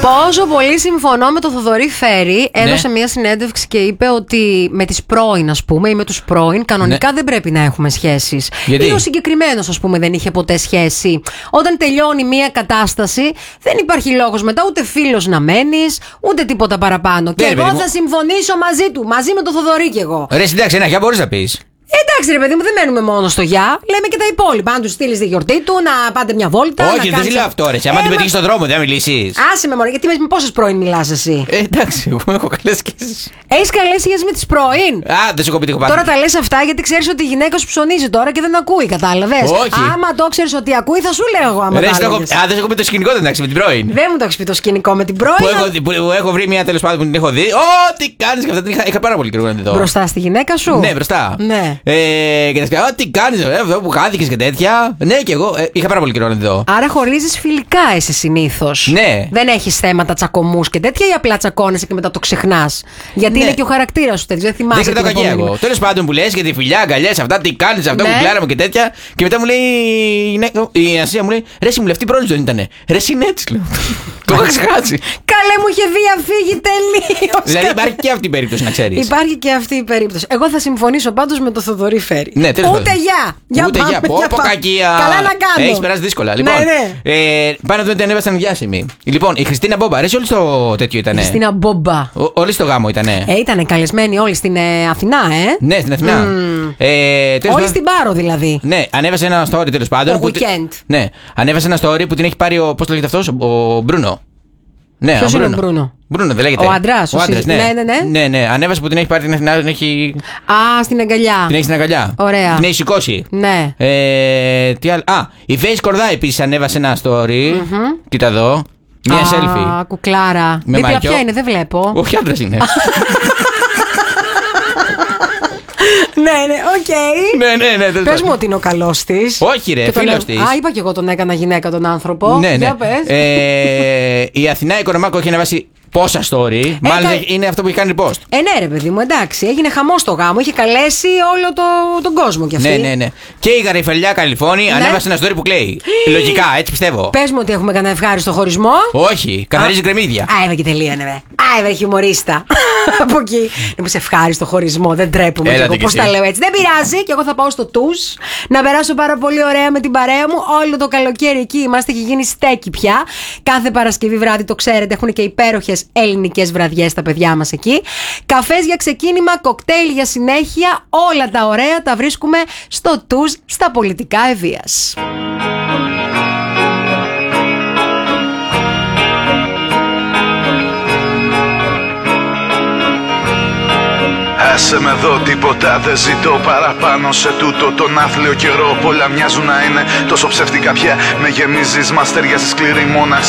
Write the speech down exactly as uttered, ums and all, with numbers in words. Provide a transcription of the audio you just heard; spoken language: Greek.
Πόσο πολύ συμφωνώ με τον Θοδωρή Φέρη. Έδωσε ναι. μια συνέντευξη και είπε ότι με τις πρώην, ας πούμε, ή με τους πρώην, κανονικά ναι. δεν πρέπει να έχουμε σχέσεις. Γιατί? Ή ο συγκεκριμένος, ας πούμε, δεν είχε ποτέ σχέση. Όταν τελειώνει μια κατάσταση, δεν υπάρχει λόγος μετά ούτε φίλος να μένεις, ούτε τίποτα παραπάνω. Ναι, και εγώ θα συμφωνήσω μαζί του, μαζί με τον Θοδωρή κι εγώ. Ρε, εντάξει, ένα γεια μπορείς να πεις. Εντάξει, ρε παιδί μου, δεν μένουμε μόνο στο γεια. Λέμε και τα υπόλοιπα. Αν του στείλει τη γιορτή του, να πάτε μια βόλτα. Όχι, δεν λέω αυτό, ρε. Αν την πετύχει στον δρόμο, δεν μιλήσει. Άσε με μόνο, γιατί με πόσες πρώην μιλάς εσύ. Ε, εντάξει, εγώ έχω καλές σχέσεις. Έχεις καλές σχέσεις με τις πρώην. Α, δεν σου έχω πει τι έχω πάθει. Τώρα τα λες αυτά γιατί ξέρεις ότι η γυναίκα σου ψωνίζει τώρα και δεν ακούει, κατάλαβες. Όχι. Άμα το ξέρεις ότι ακούει, θα σου λέω εγώ. Άμα ρε, το έχω... Α, δεν σου έχω πει το σκηνικό, εντάξει, με την πρώην. Δεν μου το έχεις πει το σκηνικό με την πρώην. Που έχω, που έχω βρει μια τέλος πάντων που την έχω δει. Ό,τι κάνεις και αυτά την είχα, είχα πάρα πολύ καιρό να την δω. Μπροστά στη γυναίκα σου. Ναι, μπροστά. Ναι. Ε, και να ό,τι κάνεις, εδώ που χάθηκες και τέτοια. Ναι, και εγώ ε, είχα πάρα πολύ καιρό να την δω. Άρα χωρίζεις φιλικά εσύ συνήθως. Ναι. Δεν έχεις θέματα τσακωμούς και τέτοια ή απλά τσακώνεσαι και μετά το ξεχνάς. Γιατί ναι. είναι και ο χαρακτήρας σου τέτοιο. Δεν θυμάσαι. Δεν ξέρω κακία εγώ. Τέλος πάντων που λες για τη φιλιά, αγκαλιές, αυτά, τι κάνεις, αυτό ναι. που κλάρα μου και τέτοια. Και μετά μου λέει η γυναίκα, η Ασία μου λέει, ρε, μου λεφτή πρώην δεν ήτανε. Ρε, είναι έτσι, λέω. Το είχα ξεχάσει. Καλέ, μου είχε διαφύγει τελείως. Δηλαδή υπάρχει και αυτή η περίπτωση, να ξέρεις. Υπάρχει και αυτή η περίπτωση. Εγώ θα συμφωνήσω πάντως με το Θοδωρή Φέρη. Ναι, ούτε γεια. Για ούτε για πω, πω κακία. Καλά να κάνω. Έχεις περάσει δύσκολα. Λοιπόν, ναι, ναι. Ε, πάνω εδώ την ανέβασαν διάσημοι. Λοιπόν, η Χριστίνα Μπόμπα, αρέσει όλοι στο τέτοιο ήτανε. Η Χριστίνα Μπόμπα. Ο, όλοι στο γάμο ήτανε. Ε, ήτανε καλεσμένοι όλοι στην ε, Αθηνά, ε. Ναι, στην Αθηνά. Mm. Ε, όλοι πάντων, στην Πάρο δηλαδή. Ναι, ανέβασε ένα story τέλος πάντων. Το weekend. Ναι, ανέβασε ένα story που την έχει πάρει ο. Πώς το λέγεται αυτός, ο Μπρούνο. Ναι, ποιος ο είναι ο Μπρούνο. Μπρούνο, δεν λέγεται. Ο άντρας, ο άντρας, ναι. Ναι, ναι, ναι. ναι, ναι. Ανέβασε που την έχει πάρει την Αθηνά, την έχει. Α, στην αγκαλιά. Την έχει στην αγκαλιά. Ωραία. Την έχει σηκώσει. Ναι. Ε, τι άλλο. Α, η Face Κορδά επίσης ανέβασε ένα story. Mm-hmm. Κοίτα εδώ. Μια Α, selfie. Α, κουκλάρα. Με δίπλα μάκιο. ποια είναι, δεν βλέπω. Όχι, άντρας είναι. Ναι, ναι, οκ. Okay. Ναι, ναι, ναι. Πες μου ότι είναι ο καλός της. Όχι, ρε, φίλος της. Α, είπα και εγώ τον έκανα γυναίκα τον άνθρωπο. Ναι, ναι. Για πες. Ε, η Αθηνά Οικονομάκο έχει ανεβάσει πόσα story. Ε, Μάλλον κα... είναι αυτό που έχει κάνει post. Ε, ναι, ρε παιδί μου, εντάξει. Έγινε χαμός στο γάμο. Είχε καλέσει όλο το, τον κόσμο κι αυτή. Ναι, ναι, ναι. Και η Γαριφελιά Καλιφώνη ναι. ανέβασε ένα story που κλαίει. Λογικά, έτσι πιστεύω. Πες μου ότι έχουμε κανένα ευχάριστο χωρισμό. Όχι, καθαρίζει γκρεμίδια. Α, έβα και τελείωνε, με. Α, έβα χιουμορίστα. Από εκεί. Να σε ευχάριστο χωρισμό, δεν τρέπουμε. Έλα, και εγώ πώς τα λέω έτσι. Δεν πειράζει, και εγώ θα πάω στο τους να περάσω πάρα πολύ ωραία με την παρέα μου. Όλο το καλοκαίρι εκεί είμαστε, έχει γίνει στέκι πια. Κάθε Παρασκευή βράδυ, το ξέρετε, έχουν και υπέροχες ελληνικές βραδιές τα παιδιά μας εκεί. Καφές για ξεκίνημα, κοκτέιλ για συνέχεια. Όλα τα ωραία τα βρίσκουμε στο τους στα πολιτικά Ευβοίας. Άσε με εδώ, τίποτα δεν ζητώ παραπάνω σε τούτο τον άθλιο καιρό. Πολλά μοιάζουν να είναι τόσο ψεύτικα πια. Με γεμίζεις, μας ταιριάζει σκληρή μόνα.